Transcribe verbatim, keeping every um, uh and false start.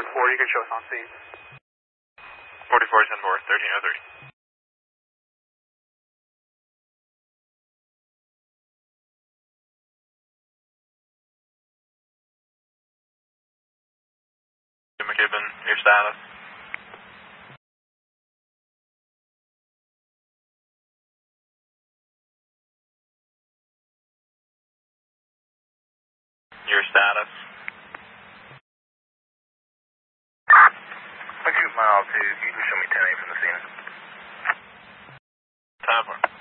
four, you can show us on scene. forty-four, ten four, thirteen oh three. McKibben, your status? Your status? I shoot mile two. You can show me ten eight from the scene. Time for.